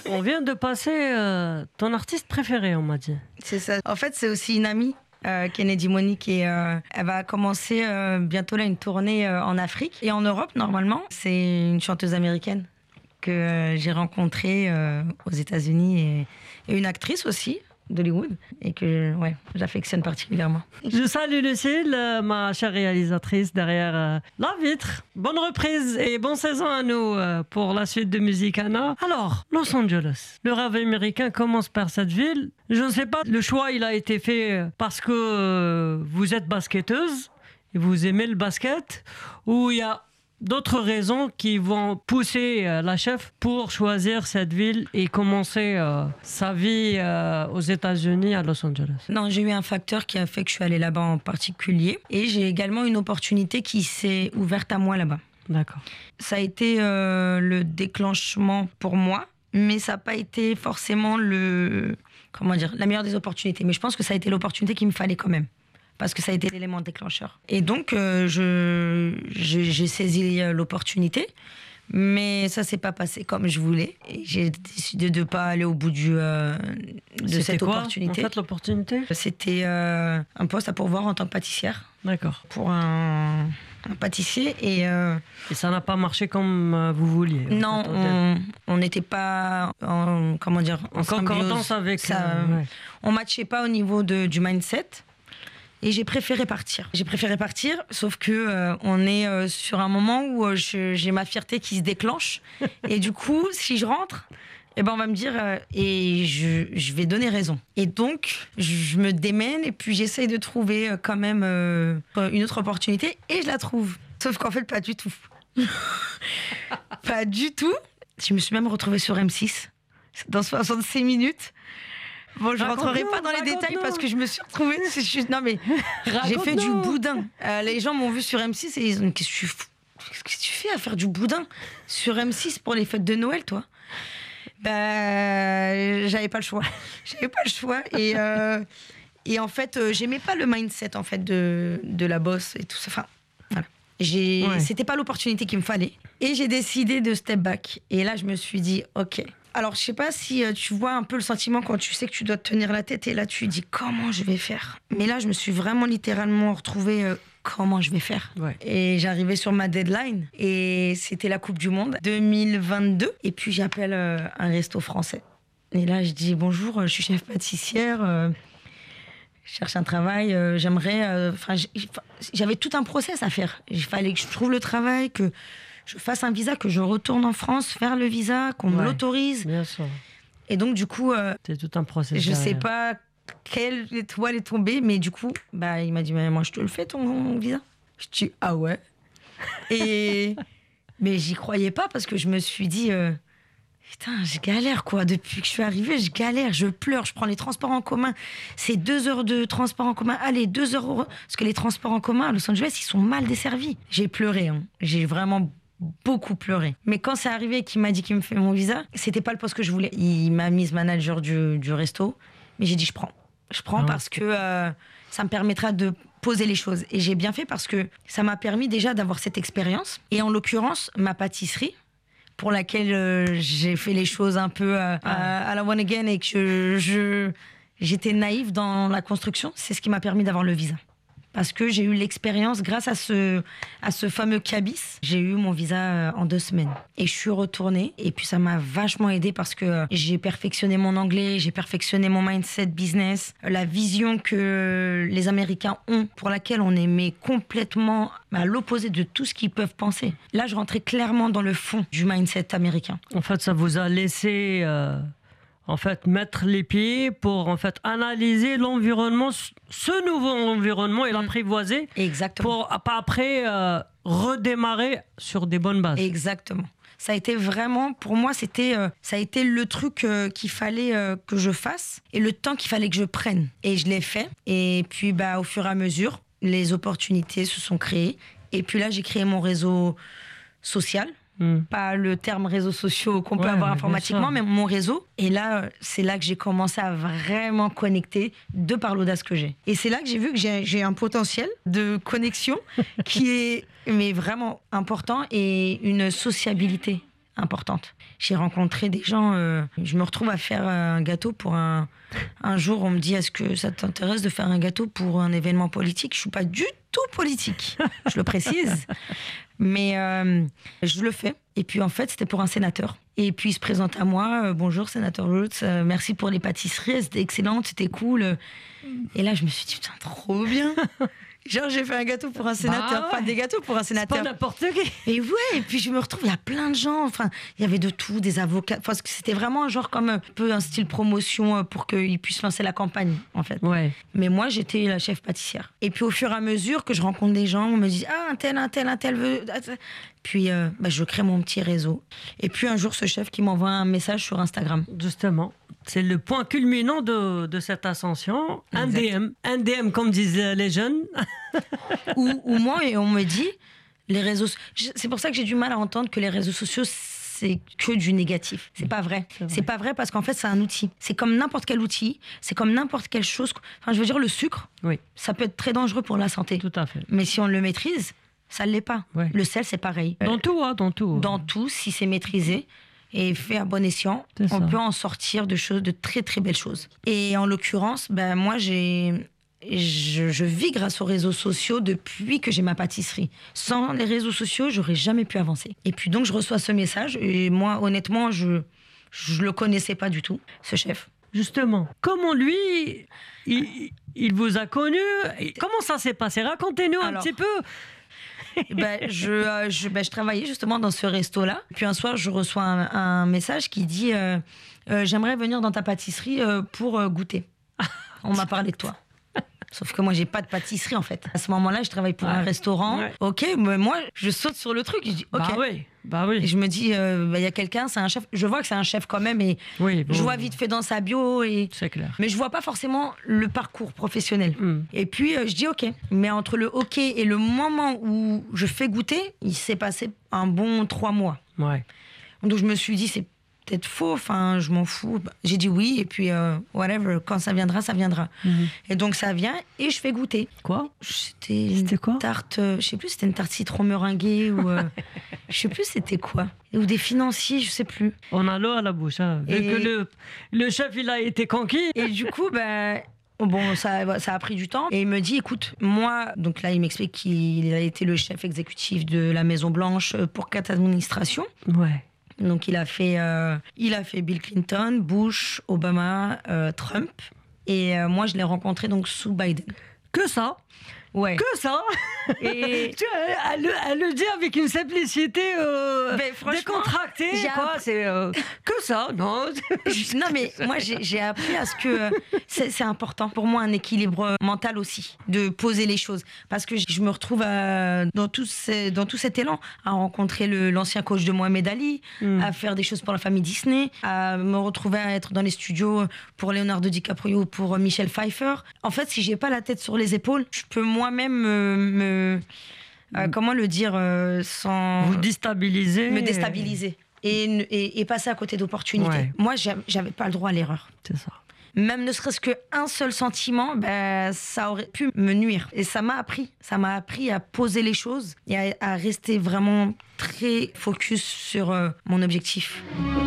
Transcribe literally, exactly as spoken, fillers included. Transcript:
On vient de passer euh, ton artiste préféré, on m'a dit. C'est ça. En fait, c'est aussi une amie, euh, Kennedy Monique, et euh, elle va commencer euh, bientôt là une tournée euh, en Afrique et en Europe normalement. C'est une chanteuse américaine que euh, j'ai rencontrée euh, aux États-Unis et, et une actrice aussi d'Hollywood et que ouais, j'affectionne particulièrement. Je salue Lucille, euh, ma chère réalisatrice derrière euh, la vitre. Bonne reprise et bonne saison à nous euh, pour la suite de Musicana. Alors, Los Angeles. Le rêve américain commence par cette ville. Je ne sais pas, le choix il a été fait parce que euh, vous êtes basketteuse et vous aimez le basket, ou il y a d'autres raisons qui vont pousser euh, la chef pour choisir cette ville et commencer euh, sa vie euh, aux États-Unis, à Los Angeles. Non, j'ai eu un facteur qui a fait que je suis allée là-bas en particulier et j'ai également une opportunité qui s'est ouverte à moi là-bas. D'accord. Ça a été euh, le déclenchement pour moi, mais ça n'a pas été forcément le, comment dire, la meilleure des opportunités. Mais je pense que ça a été l'opportunité qu'il me fallait quand même. Parce que ça a été l'élément déclencheur. Et donc, euh, je, je, j'ai saisi l'opportunité, mais ça ne s'est pas passé comme je voulais. Et j'ai décidé de ne pas aller au bout du, euh, de C'était cette quoi, opportunité. En fait, l'opportunité C'était euh, un poste à pourvoir en tant que pâtissière. D'accord. Pour un, un pâtissier. Et, euh, et ça n'a pas marché comme euh, vous vouliez. Non, on n'était pas en, comment dire, en, en concordance avec ça. Euh, ouais. On ne matchait pas au niveau de, du mindset. Et j'ai préféré partir. J'ai préféré partir, sauf que euh, on est euh, sur un moment où euh, je, j'ai ma fierté qui se déclenche. Et du coup, si je rentre, eh ben on va me dire euh, et je, je vais donner raison. Et donc, je me démène et puis j'essaye de trouver euh, quand même euh, une autre opportunité et je la trouve. Sauf qu'en fait, pas du tout. Pas du tout. Je me suis même retrouvée sur M six dans soixante-six minutes. Bon, je rentrerai pas dans les détails parce que je me suis retrouvée. Je, non, mais j'ai fait du boudin. Euh, les gens m'ont vu sur M six et ils ont dit qu'est-ce que tu, qu'est-ce que tu fais à faire du boudin sur M six pour les fêtes de Noël, toi? Bah, j'avais pas le choix. J'avais pas le choix. Et, euh, et en fait, euh, j'aimais pas le mindset en fait, de, de la boss et tout ça. Enfin, voilà. J'ai, ouais. C'était pas l'opportunité qu'il me fallait. Et j'ai décidé de step back. Et là, je me suis dit, OK. Alors, je sais pas si tu vois un peu le sentiment quand tu sais que tu dois te tenir la tête et là, tu dis comment je vais faire. Mais là, je me suis vraiment littéralement retrouvée euh, comment je vais faire. Ouais. Et j'arrivais sur ma deadline et c'était la Coupe du Monde deux mille vingt-deux. Et puis, j'appelle euh, un resto français. Et là, je dis bonjour, je suis chef pâtissière. Euh, je cherche un travail. Euh, j'aimerais. Enfin, euh, j'avais tout un process à faire. Il fallait que je trouve le travail, que je fasse un visa, que je retourne en France, faire le visa, qu'on ouais, me l'autorise. Bien sûr. Et donc, du coup... Euh, c'est tout un processus. Je ne sais derrière. pas quelle étoile est tombée, mais du coup, bah, il m'a dit, mais moi, je te le fais, ton visa. Je dis, ah ouais. Et... mais j'y croyais pas parce que je me suis dit, euh, putain, je galère, quoi. Depuis que je suis arrivée, je galère, je pleure, je prends les transports en commun. C'est deux heures de transport en commun. Allez, deux heures... Au... Parce que les transports en commun à Los Angeles, ils sont mal desservis. J'ai pleuré, hein. J'ai vraiment... beaucoup pleuré. Mais quand c'est arrivé qu'il m'a dit qu'il me fait mon visa, c'était pas le poste que je voulais. Il m'a mise manager du, du resto, mais j'ai dit je prends. Je prends ah, parce okay. que euh, ça me permettra de poser les choses. Et j'ai bien fait parce que ça m'a permis déjà d'avoir cette expérience. Et en l'occurrence, ma pâtisserie, pour laquelle euh, j'ai fait les choses un peu euh, ah. à, à la one again et que je, je, j'étais naïve dans la construction, c'est ce qui m'a permis d'avoir le visa. Parce que j'ai eu l'expérience, grâce à ce, à ce fameux cabis, j'ai eu mon visa en deux semaines. Et je suis retournée, et puis ça m'a vachement aidée parce que j'ai perfectionné mon anglais, j'ai perfectionné mon mindset business, la vision que les Américains ont, pour laquelle on est mais complètement à l'opposé de tout ce qu'ils peuvent penser. Là, je rentrais clairement dans le fond du mindset américain. En fait, ça vous a laissé... Euh... En fait, mettre les pieds pour en fait analyser l'environnement, ce nouveau environnement et l'apprivoiser. Exactement. Pour après euh, redémarrer sur des bonnes bases. Exactement. Ça a été vraiment, pour moi, c'était, euh, ça a été le truc euh, qu'il fallait euh, que je fasse et le temps qu'il fallait que je prenne. Et je l'ai fait. Et puis, bah, au fur et à mesure, les opportunités se sont créées. Et puis là, j'ai créé mon réseau social. Mmh. Pas le terme réseaux sociaux qu'on peut ouais, avoir informatiquement, mais mon réseau. Et là, c'est là que j'ai commencé à vraiment connecter de par l'audace que j'ai. Et c'est là que j'ai vu que j'ai, j'ai un potentiel de connexion qui est mais vraiment important et une sociabilité importante. J'ai rencontré des gens, euh, je me retrouve à faire un gâteau pour un... Un jour, on me dit, est-ce que ça t'intéresse de faire un gâteau pour un événement politique? Je suis pas du tout politique, je le précise. Mais euh, je le fais. Et puis en fait, c'était pour un sénateur. Et puis il se présente à moi, euh, bonjour sénateur Roots, euh, merci pour les pâtisseries, c'était excellente, c'était cool. Et là, je me suis dit, putain, trop bien. Genre, j'ai fait un gâteau pour un sénateur, bah ouais. Enfin, des gâteaux pour un sénateur. C'est pas n'importe qui. Et ouais, et puis je me retrouve, il y a plein de gens, enfin, il y avait de tout, des avocats. Enfin, c'était vraiment genre comme un peu un style promotion pour qu'ils puissent lancer la campagne, en fait. Ouais. Mais moi, j'étais la chef pâtissière. Et puis au fur et à mesure que je rencontre des gens, on me dit, ah, un tel, un tel, un tel veut... Puis euh, bah, je crée mon petit réseau. Et puis un jour, ce chef qui m'envoie un message sur Instagram. Justement, c'est le point culminant de, de cette ascension. Un Exact. D M. Un D M, comme disent les jeunes. Ou ou moi, et on me dit, les réseaux... C'est pour ça que j'ai du mal à entendre que les réseaux sociaux, c'est que du négatif. C'est pas vrai. C'est vrai. C'est pas vrai parce qu'en fait, c'est un outil. C'est comme n'importe quel outil. C'est comme n'importe quelle chose. Enfin, je veux dire, le sucre, Oui, ça peut être très dangereux pour la santé. tout à fait. Mais si on le maîtrise, ça ne l'est pas. Ouais. Le sel, c'est pareil. Dans tout, hein, dans tout. Dans tout, si c'est maîtrisé et fait à bon escient, C'est on ça. peut en sortir de choses, de très très belles choses. Et en l'occurrence, ben moi j'ai, je, je vis grâce aux réseaux sociaux depuis que j'ai ma pâtisserie. Sans les réseaux sociaux, j'aurais jamais pu avancer. Et puis donc je reçois ce message et moi honnêtement, je je le connaissais pas du tout, ce chef. Justement, comment lui, il, il vous a connu? Et comment ça s'est passé? Racontez-nous un Alors, petit peu. Ben, je, euh, je, ben, je travaillais justement dans ce resto-là. Puis un soir, je reçois un, un message qui dit euh, euh, j'aimerais venir dans ta pâtisserie euh, pour euh, goûter. On m'a parlé de toi. Sauf que moi, j'ai pas de pâtisserie en fait. À ce moment-là, je travaille pour Ouais. un restaurant. Ouais. Ok, mais moi, je saute sur le truc. Je dis ok. Bah oui, bah Et oui. je me dis, il euh, ben, y a quelqu'un, c'est un chef. Je vois que c'est un chef quand même et Oui, bon, je vois vite fait dans sa bio. Et... c'est clair. Mais je vois pas forcément le parcours professionnel. Hmm. Et puis, euh, je dis OK. Mais entre le OK et le moment où je fais goûter, il s'est passé un bon trois mois. Ouais. Donc, je me suis dit, c'est peut-être faux. Enfin, je m'en fous. J'ai dit oui. Et puis, euh, whatever. Quand ça viendra, ça viendra. Mhm. Et donc, ça vient et je fais goûter. Quoi? C'était une C'était quoi? tarte, euh, je sais plus, c'était une tarte citron meringuée ou... euh, je sais plus c'était quoi. Ou des financiers, je sais plus. On a l'eau à la bouche. Hein. Vu Et- que le, le chef, il a été conquis. Et du coup, ben... Bon, ça, ça a pris du temps. Et il me dit, écoute, moi... Donc là, il m'explique qu'il a été le chef exécutif de la Maison-Blanche pour quatre administrations. Ouais. Donc il a fait, euh, il a fait Bill Clinton, Bush, Obama, euh, Trump. Et euh, moi, je l'ai rencontré donc sous Biden. Que ça? Ouais. Que ça? Et... Tu vois, elle, le- elle le dit avec une simplicité euh, Ben, franchement, décontractée. j'ai Quoi. appris- C'est euh, que ça, non? Je- Non, mais moi, j'ai j'ai appris à ce que euh, c'est c'est important pour moi, un équilibre mental aussi, de poser les choses. Parce que je me retrouve à- dans, tout ce- dans tout cet élan à rencontrer le- l'ancien coach de Mohamed Ali, Mm. à faire des choses pour la famille Disney, à me retrouver à être dans les studios pour Leonardo DiCaprio ou pour Michel Pfeiffer. En fait, si j'ai pas la tête sur les épaules, je peux moi-même me... me- euh, comment le dire euh, sans Vous déstabilisez. me déstabiliser et, et, et passer à côté d'opportunités. Ouais. Moi, j'ai- j'avais pas le droit à l'erreur. C'est ça. Même ne serait-ce qu'un seul sentiment, ben, ça aurait pu me nuire. Et ça m'a appris. Ça m'a appris à poser les choses et à, à rester vraiment très focus sur euh, mon objectif.